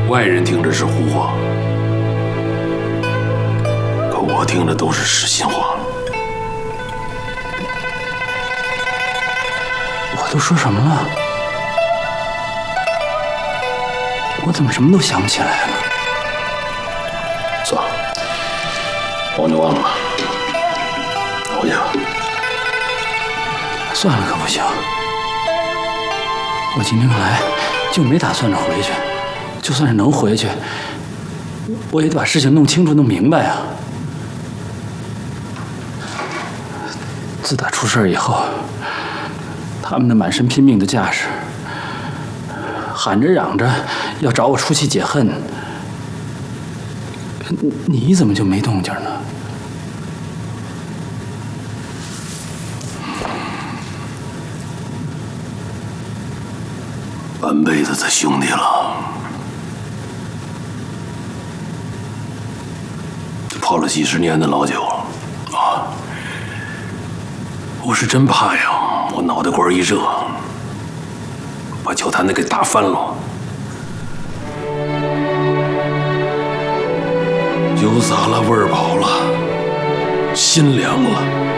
外人听着是胡话，可我听着都是实心话。 我都说什么了？我怎么什么都想不起来了？ 算了，忘就忘了吧，回去吧。 算了可不行，我今天来就没打算着回去，就算是能回去，我也得把事情弄清楚、弄明白啊。自打出事以后，他们那满身拼命的架势，喊着嚷着要找我出气解恨，你怎么就没动静呢？ 半辈子的兄弟了，泡了几十年的老酒啊！我是真怕呀，我脑袋瓜一热，把酒坛子给打翻了。酒洒了，味儿跑了，心凉了。